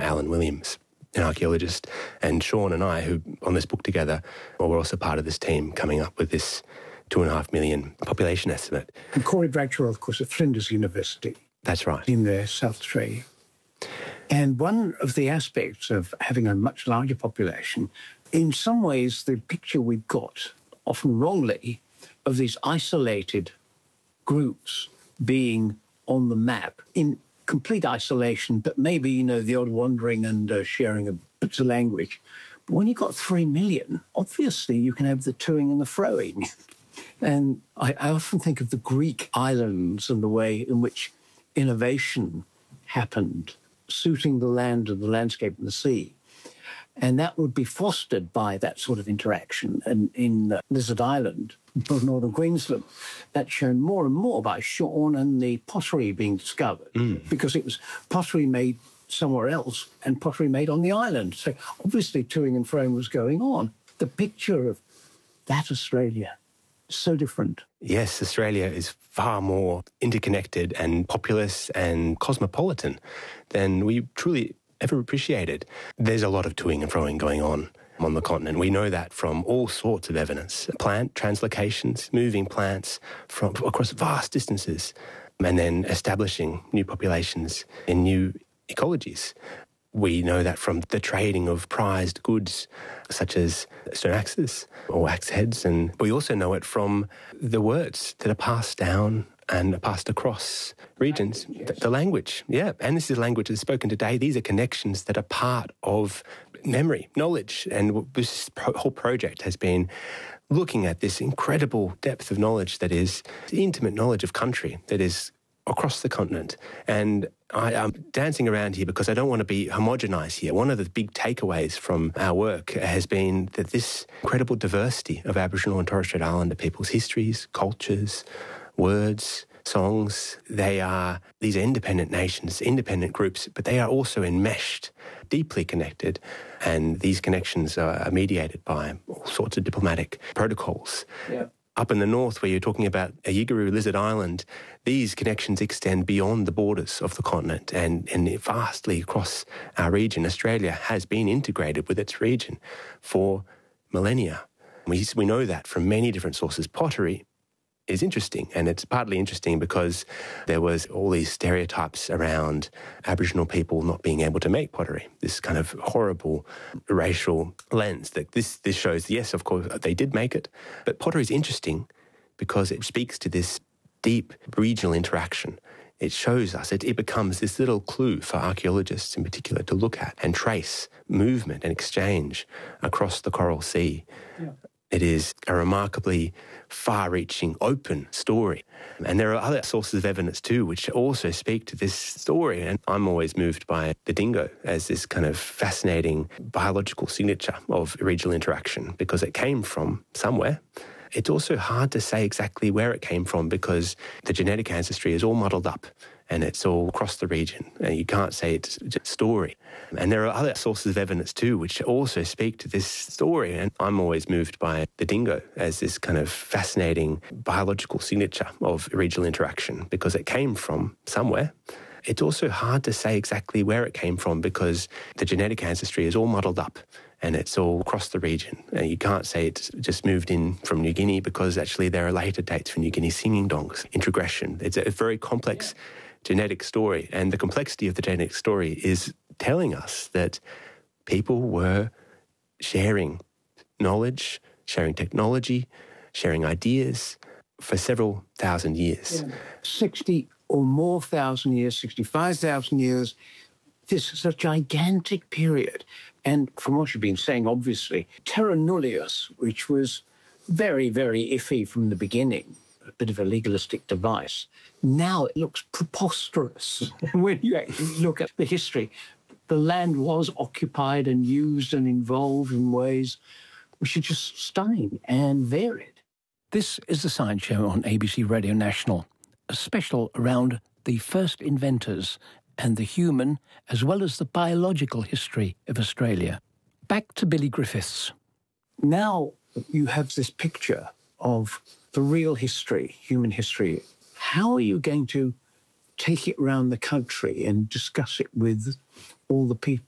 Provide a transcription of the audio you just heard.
Alan Williams, an archaeologist, and Sean and I, who on this book together, we're also part of this team coming up with this 2.5 million population estimate. And Corey Bradshaw, of course, at Flinders University. That's right. In South Australia. And one of the aspects of having a much larger population, in some ways the picture we've got, often wrongly, of these isolated groups being on the map in complete isolation, but maybe, the odd wandering and sharing a bit of language. But when you've got 3 million, obviously you can have the toing and the froing. And I often think of the Greek islands and the way in which innovation happened, suiting the land and the landscape and the sea. And that would be fostered by that sort of interaction. And in Lizard Island, northern Queensland, that's shown more and more by Sean and the pottery being discovered, because it was pottery made somewhere else and pottery made on the island. So obviously toing and froing was going on. The picture of that Australia is so different. Yes, Australia is far more interconnected and populous and cosmopolitan than we truly ever appreciated. There's a lot of toing and froing going on the continent. We know that from all sorts of evidence. Plant translocations, moving plants from across vast distances, and then establishing new populations in new ecologies. We know that from the trading of prized goods, such as stone axes or axe heads, and we also know it from the words that are passed down and are passed across regions. The language, yeah. And this is language that's spoken today. These are connections that are part of memory, knowledge. And this whole project has been looking at this incredible depth of knowledge that is intimate knowledge of country that is across the continent. And I'm dancing around here because I don't want to be homogenised here. One of the big takeaways from our work has been that this incredible diversity of Aboriginal and Torres Strait Islander people's histories, cultures, words, songs, these are independent nations, independent groups, but they are also enmeshed, deeply connected, and these connections are mediated by all sorts of diplomatic protocols. Yeah. Up in the north, where you're talking about Ayiguru, Lizard Island, these connections extend beyond the borders of the continent and vastly across our region. Australia has been integrated with its region for millennia. We know that from many different sources. Pottery is interesting, and it's partly interesting because there was all these stereotypes around Aboriginal people not being able to make pottery, this kind of horrible racial lens that this shows, yes, of course, they did make it, but pottery is interesting because it speaks to this deep regional interaction. It shows us, it becomes this little clue for archaeologists in particular to look at and trace movement and exchange across the Coral Sea. Yeah. It is a remarkably far-reaching, open story. And there are other sources of evidence too which also speak to this story. And I'm always moved by the dingo as this kind of fascinating biological signature of regional interaction because it came from somewhere. It's also hard to say exactly where it came from because the genetic ancestry is all muddled up and it's all across the region. And you can't say it's just a story. And there are other sources of evidence too which also speak to this story. And I'm always moved by the dingo as this kind of fascinating biological signature of regional interaction because it came from somewhere. It's also hard to say exactly where it came from because the genetic ancestry is all muddled up and it's all across the region. And you can't say it's just moved in from New Guinea because actually there are later dates for New Guinea singing dongs, introgression. It's a very complex genetic story, and the complexity of the genetic story is telling us that people were sharing knowledge, sharing technology, sharing ideas for several thousand years. Yeah. 60 or more thousand years, 65,000 years. This is a gigantic period. And from what you've been saying, obviously, terra nullius, which was very, very iffy from the beginning, a bit of a legalistic device, now it looks preposterous. When you actually look at the history, the land was occupied and used and involved in ways which are just stunning and varied. This is The Science Show on ABC Radio National, a special around the first inventors and the human as well as the biological history of Australia. Back to Billy Griffiths. Now you have this picture of the real history, human history. How are you going to take it around the country and discuss it with all the people